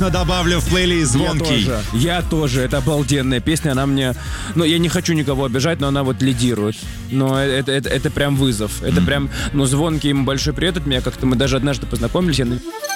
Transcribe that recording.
добавлю в плейлист «Звонкий». Я тоже. Это обалденная песня. Она мне... Ну, я не хочу никого обижать, но она вот лидирует. Но это прям вызов. Это прям... Ну, «Звонкий», ему большой привет от меня. Как-то мы даже однажды познакомились.